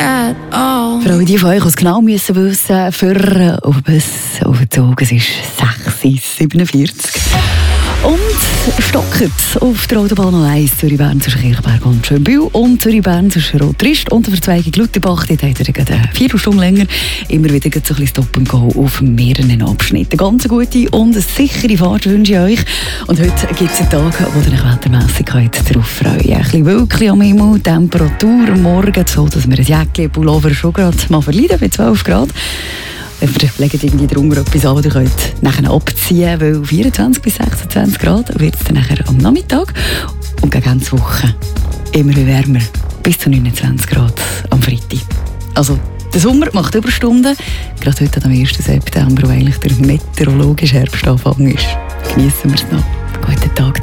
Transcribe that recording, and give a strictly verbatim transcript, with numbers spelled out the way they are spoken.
at all. Für alle die von euch, die es genau müssen wissen, für auf den Bus aufgezogen, es ist sechs Uhr siebenundvierzig. Und stockt auf der Autobahn eins, Zürich-Bern zwischen Kirchberg und Schönbühl und Zürich-Bern zwischen Rot-Trist und der Verzweigung Lutherbach. Dort habt ihr gerade eine Viertelstunde länger immer wieder so ein bisschen Stop and Go auf mehreren Abschnitten. Ganz gute und eine sichere Fahrt wünsche ich euch. Und heute gibt es einen Tag, wo ihr euch wettermässig darauf freuen könnt. Ein bisschen Wölkchen am Himmel, Temperatur am Morgen, so dass wir ein Jäckchen, Pullover schon gerade mal verleiden bei zwölf Grad. Wir legen irgendwie drunter etwas an, das ihr könnt nachher abziehen, weil vierundzwanzig bis sechsundzwanzig Grad wird es dann nachher am Nachmittag und gegen Ende der Woche immer wärmer, bis zu neunundzwanzig Grad am Freitag. Also der Sommer macht Überstunden, gerade heute am ersten September, wo eigentlich der meteorologische Herbstanfang ist. Genießen wir es noch. Guten Tag.